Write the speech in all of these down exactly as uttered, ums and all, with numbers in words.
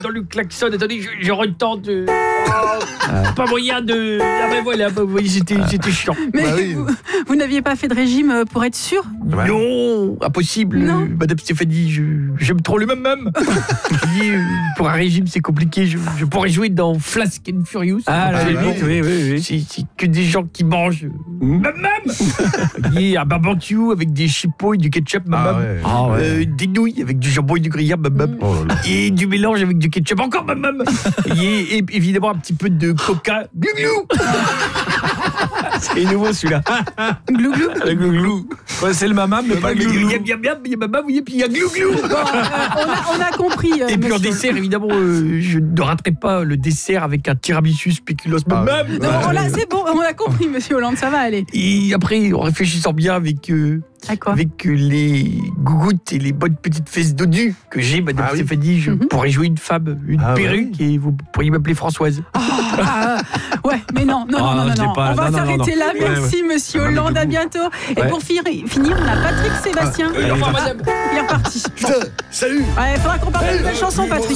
dans le klaxon. Attendez, je, je retente. Euh, oh, pas moyen de... Ah ben voilà, bah, vous voyez, c'était, c'était chiant. Mais Bah oui. vous, vous n'aviez pas fait de régime pour être sûr? Ouais. Non, impossible. Non. Madame Stéphanie, je, j'aime trop le même même. Pour un régime, c'est compliqué. Je, je pourrais jouer dans Fast and Furious. Ah, la limite, oui, oui, oui. C'est, c'est que des gens qui mangent même même. Il y a un barbecue avec des chipots et du ketchup même Ah même. ouais. Ah ouais. Euh, des nouilles avec du jambon et du gruyère même même. Oh là là. Et du mélange avec du ketchup encore même même. Et, et évidemment un petit peu de coca. Glou glou. C'est nouveau celui-là. Glou glou. Le glouglou. Ouais, c'est le mamam, mais pas le Il glouglou. y a bien bien, il y a maman, et puis il y a glou glou. Bon, euh, on, a, on a compris. euh, Et puis en monsieur. dessert, évidemment, euh, je ne raterai pas le dessert avec un tiramisu spéculoos Ah, même. Non, on l'a- c'est bon, on a compris, monsieur Hollande, ça va aller. Et après, en réfléchissant bien avec, euh, À quoi? avec euh, les gougouttes et les bonnes petites fesses dodues que j'ai, Madame Ah oui. Stéphanie, je Mhm. pourrais jouer une femme, une Ah perruque, et vous pourriez m'appeler Françoise. Ah, ouais, mais non, non, Ah, non, non, je l'ai non. pas. On va Non, non, s'arrêter non, là. non. Merci, monsieur Ah, mais Hollande. À du coup. bientôt. Et Ouais. pour finir, finir, on a Patrick Sébastien. Euh, au revoir, madame. Il est reparti. Putain, salut. Ouais, faudra qu'on parle de nouvelle chanson, Patrick.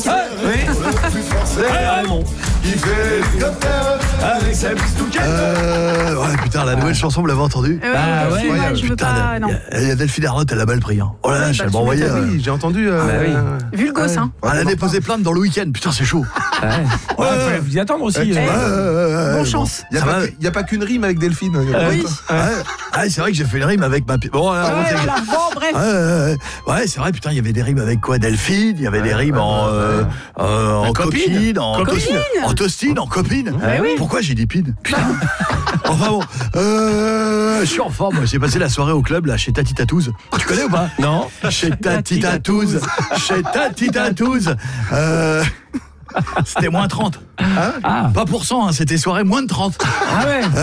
Qui fait l'hélicoptère avec sa bistouquette. Euh, ouais, putain, la nouvelle chanson, vous l'avez entendue? Euh, Bah, ouais, ouais, ouais, Ouais, je veux putain, pas. Non. il y a- il y a Delphine Arnault, elle a mal pris. Hein. Oh là là, Oui, elle bah, m'a envoyé. tu euh, Oui, j'ai entendu. euh, Bah oui. euh, Vulgos, hein. Elle a déposé plainte dans le week-end. Putain, c'est chaud. Ouais. Ouais, faut vous y attendre aussi. Eh, euh. Ouais, ouais, ouais, ouais, Bonne bon. chance. Il n'y a, Ça pas va. que- y a pas qu'une rime avec Delphine. Oui. Ouais. Ah, c'est vrai que j'ai fait une rime avec ma. pi- Bon, alors, Ouais, c'est- voilà. Bon, bref. Ouais, ouais, ouais. Ouais, c'est vrai, putain, il y avait des rimes avec quoi? Delphine, il y avait des rimes ouais, en, ouais, euh, euh, en copine. copine, en Copine. tostine, en tostine, en copine. Ouais, oui. Pourquoi j'ai dit pine? Putain. Enfin bon, euh, je suis en forme. J'ai passé la soirée au club là chez Tati Tatouze. Tu connais ou pas? Non. Chez Tati Tatouze. Chez Tati Tatouze. Euh, C'était moins trente. Ah. Pas pour cent, hein, c'était soirée moins de trente. Ah ouais.